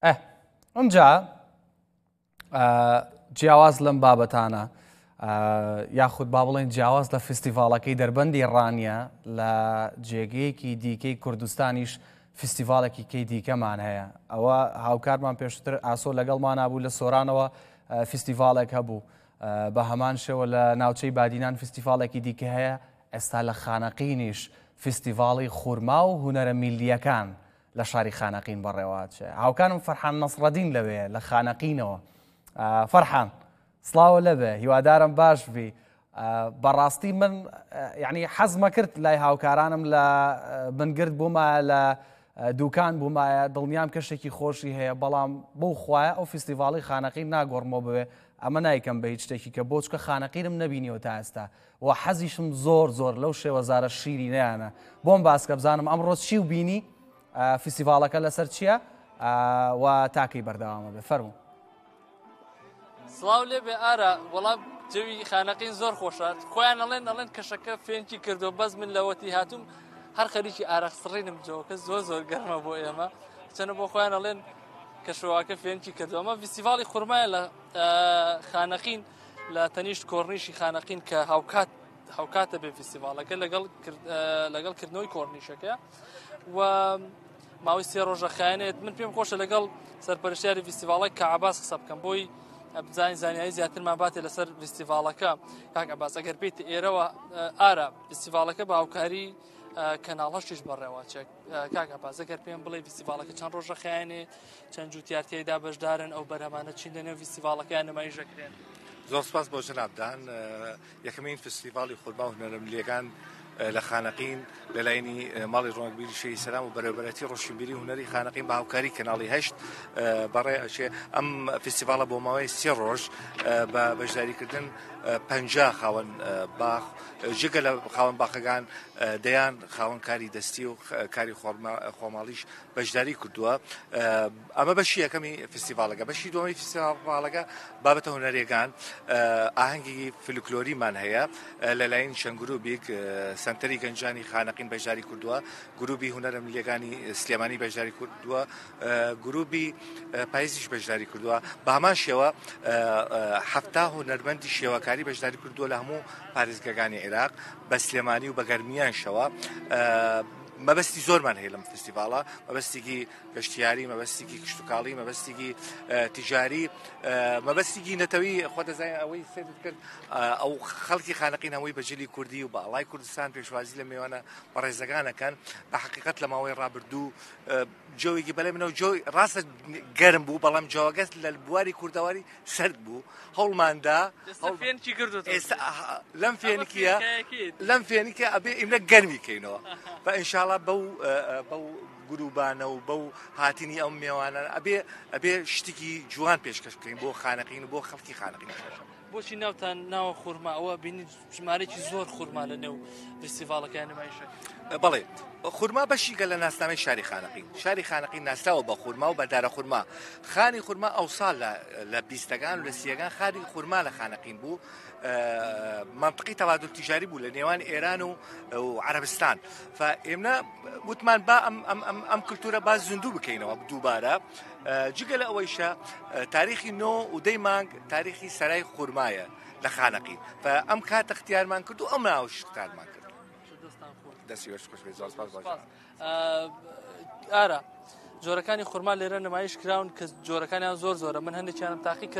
ئەمجا جیاواز لەم بابەتانە یاخود با بڵێن جیاواز لە فستیڤالەکەی دەربەندی ڕانیە لە جێگەیەکی دیکەی کوردستانیش فستیڤالێکی کەی دیکەمان هەیە. ئەوە هاوکارمان پێشتر ئاسۆ لەگەڵمان نبوو لە سۆرانەوە فستیڤالێک هەبوو، بە هەمان شێوە لە ناوچەی بادینان فستیڤالێکی دیکە هەیە. ئێستا لە خانەقینیش فستیڤاڵی خورما و هونەرە میلیەکان لە شاری خانەقین بەڕێوەچێ. هاوکانم فەرحان نەسڕەدین لەوێ لە خانەقینەوە. فەرحان سڵاوە لەبێ، هیوادارم باش بی. بەڕاستی من یعنی حەزمە کرد لای هاوکارانم لە بنگرت بوومایە لە دووکان بوومایە دڵنیام کەشێکی خۆشی هەیە، بەڵام بەو خوایە ئەو فستیڤاڵی خانەقین ناگۆڕمەوە بوێ. ئەمە نایکەم بە هیچ شتێکی کە بۆ چکە خانەقینم نەبینیەوە تا ئێستا و حەزیشم زۆر لەو شێوەزارە شیرینەیانە. بۆم باسکە بزانم ئەمڕۆ چی و بینی، فستیڤالەکە لەسەر چییە و تاکەی بەردەوامە بێ. فەرموو. سڵاو لێبێ ئارە، وەڵام جەوی خانەقین زۆر خۆشە. خۆیان ئەڵێن کەشەکە فێنکی کردو، بەس من لەوەتی هاتووم هەر خەریکی ئارەخسڕینم جەوەکە زۆر گەرمە بۆ ئێمە، چەنە بۆ خۆیان ئەڵێن کەشەوەکە فێنکی کردو. ئەمە فستیڤاڵی خورمایە لە خانەقین لە تەنیشت کۆڕنیشی خانەقین کە هاوکاتە بێ فستیڤاڵەکە لەگەڵ کردنەوەی کۆڕنیشەکە و ماوەی 3 ڕۆژە خایەنێت. من پێم خۆشە لەگەڵ سەرپەرشتیاری فستیڤاڵەکە کە عەباس قسە بکەم بۆی بزانین زانیاری زیاترمان باتێ لەسەر فستیڤاڵەکە. کاک عەباس ئەگەر بێیتە ئێرەوە ئارە فستیڤاڵەکە بە هاوکاری کەناڵەشیش بەڕێوەچێ. کاک عەباس ئەگەر پێم بڵێ فستیڤاڵەکە چەند ڕۆژە خایەنێ، چەند جوتیار تێیدا بەشدارن، ئەو بەرهەمانە چین لەنێو فستیڤاڵەکەیان نمایشەکرێن. زۆر سپاس بۆ جەنابدان. یەکەمین فستیڤاڵی خورما و هونەرە میلیەکان لە خانەقین لەلایەنی ماڵی ڕۆنگبیری شەیدی سەلام و بەرەبەرەتی ڕۆشنبیری هونەری خانەقین بە هاوکاری کەناڵی 8 بەڕێ ئەچێ. ئەم فستیڤاڵە بۆ ماوەی 3 ڕۆژ بە بەشداریکردن 50 خاوەن باخ جگە لە خاوەن باخەکان دەیان خاوەن کاری دەستی و کاری خۆماڵیش بەشداری کردووە. ئەمە بەشی یەکەمی فستیڤاڵەکە. بەشی دووەمی فستیڤاڵەکە بابەتە هونەرێکان ئاهەنگی فلکلۆریمان هەیە لەلایەن چەند گروپێک. سنتەری گەنجانی خانەقین بەشداری کردووە، گروپی هونەرە میلیەکانی سلێمانی بەشداری کردووە، گروپی پاییزیش بەشداری کردووە. بە هەمان شێوە 70 هونەرمەندی شێوەکاری بەشداری کردووە لە هەموو پارێزگاکانی عێراق بە سلێمانی و بە گەرمیانشەوە. مەبەستی زۆرمان هەیە لەم فستیڤاڵە، مەبەستێکی گەشتیاری، مەبەستێکی کشتتوکاڵی، مەبەستێکی تیجاری، مەبەستێکی نەتەوەی خۆ دەزانین ئەوەی سێدت کرد ئەو خەڵکی خانەقین هەمووی بەجلی کوردی و بە ئاڵای کوردستان پێشوازی لە میوانە بەڕێزەکانەکەن. بە حەقیقەت لە ماوەی ڕابردوو جۆیەکی بەلای منەوە جۆی ڕاستە گەرم بوو، بەڵام جۆگەست لە بواری کوردەواری سرد بوو. هەوڵماندا لەم فێنکە ئەبێ ئیمرە گەرمی کەینەوە بە ئینشاڵڵا بەو گروبانە و بەو هاتینی ئەم میێوانە ئەبێ شتێکی جوان پێشکەش بکەین بۆ خانەقین و بۆ خەڵکی خانەقین. بۆچی ناوتان ناوە خورما؟ ئەوە بینی ژمارەی زۆر خورما لە نێو فستیڤاڵەکەیان نمایشە. بەڵێ خورما بەشیگە لە ناسنامەی شاری خانەقین. شاری خانەقین ناسراوە بە خورما و بەدارە خورما. خانی خورما ئەو ساڵ لە 20ەکان و لە 30ەکان خانی خورما لە خانەقین بوو. منطقی تەبادل تیجاری بوو لە نێوان ئێران و عەرەبستان. ئێمە وتمان با ئەم کلتورە باز زیندوو بکەینەوە دووبارە. جگە لە ئەوەیشە تاریخی 9 و 10 مانگ تاریخی سەرای خورمایە لە خانەقین. ئەم کاتە اختیارمان کرد و ئەم ناوش اختیارمان کرد. دەستی بەش خۆش بێت. زۆر سپاس. ئارە جۆرەکانی خورما لێرە نمایش کراون کە جۆرەکانیان زۆرە. من هەندێکیانم تاقی